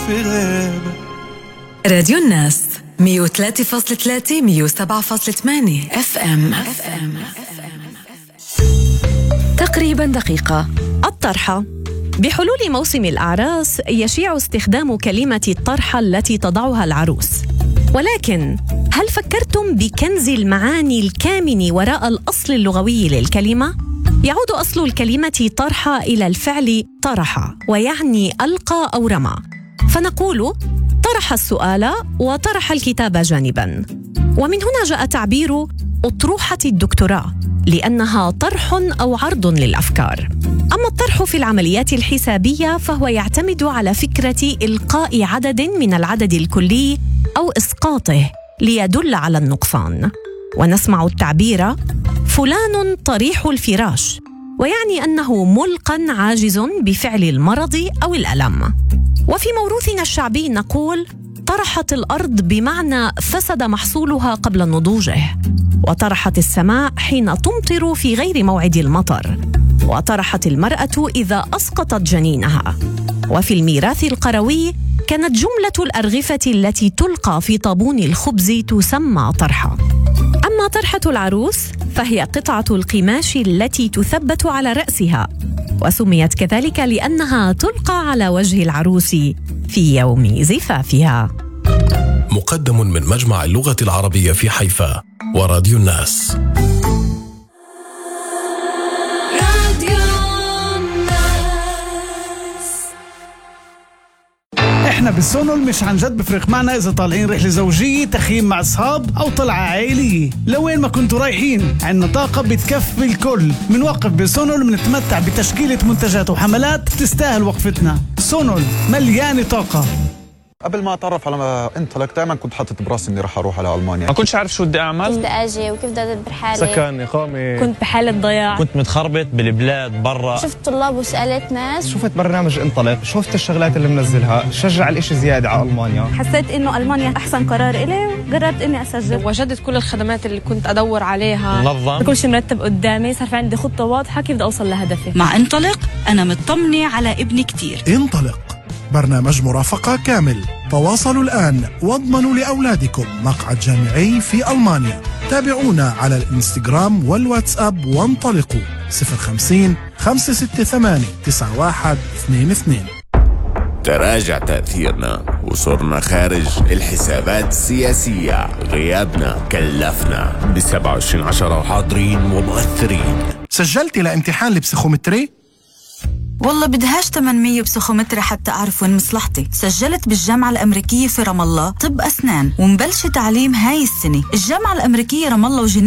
في غابة. راديو الناس 103.3 107.8 FM. تقريبا دقيقة. الطرحة. بحلول موسم الأعراس يشيع استخدام كلمة الطرحة التي تضعها العروس، ولكن هل فكرتم بكنز المعاني الكامن وراء الأصل اللغوي للكلمة؟ يعود أصل الكلمة طرحة إلى الفعل طرح، ويعني ألقى أو رمى، فنقول طرح السؤال وطرح الكتاب جانباً. ومن هنا جاء تعبير أطروحة الدكتوراه، لأنها طرح أو عرض للأفكار. أما الطرح في العمليات الحسابية فهو يعتمد على فكرة إلقاء عدد من العدد الكلي أو إسقاطه ليدل على النقصان. ونسمع التعبير فلان طريح الفراش، ويعني أنه ملقى عاجز بفعل المرض أو الألم. وفي موروثنا الشعبي نقول طرحت الأرض بمعنى فسد محصولها قبل نضوجه، وطرحت السماء حين تمطر في غير موعد المطر، وطرحت المرأة إذا أسقطت جنينها. وفي الميراث القروي كانت جملة الأرغفة التي تلقى في طابون الخبز تسمى طرحة. أما طرحة العروس فهي قطعة القماش التي تثبت على رأسها، وسميت كذلك لأنها تلقى على وجه العروس في يوم زفافها. مقدم من مجمع اللغة العربية في حيفا وراديو الناس. احنا بالسونول مش عن جد بفرق معنا اذا طالعين رحله زوجيه، تخييم مع اصحاب او طلعه عائليه. لوين ما كنتوا رايحين عنا طاقه بتكفي الكل. منوقف بالسونول بنتمتع بتشكيله منتجات وحملات تستاهل وقفتنا. سونول مليانه طاقه. قبل ما اتعرف على انطلق دائما كنت حاطط براسي اني راح اروح على المانيا. ما كنتش عارف شو بدي اعمل، كيف بدي اجي وكيف بدي ادبر حالي، سكن، اقامه، كنت بحاله ضياع، كنت متخربط بالبلاد برا. شفت طلاب وسالت ناس، شفت برنامج انطلق، شفت الشغلات اللي منزلها، شجع الاشي زياده على المانيا. حسيت انه المانيا احسن قرار الي وقررت اني اسجل. وجدت كل الخدمات اللي كنت ادور عليها، منظم، كل شيء مرتب قدامي، صار في عندي خطه واضحه كيف بدي اوصل لهدفي. مع انطلق انا مطمنه على ابني كتير. انطلق برنامج مرافقة كامل. تواصلوا الآن واضمنوا لأولادكم مقعد جامعي في ألمانيا. تابعونا على الانستغرام والواتساب وانطلقوا 050 568 9122. تراجع تأثيرنا وصرنا خارج الحسابات السياسية. غيابنا كلفنا ب27/10 وحاضرين ومؤثرين. سجلتي لامتحان البسيخومتري؟ والله بدهاش 800 بسيخومتري حتى أعرف وين مصلحتي. سجلت بالجامعة الأمريكية في رام الله طب أسنان ومبلش تعليم هاي السنة. الجامعة الأمريكية رام الله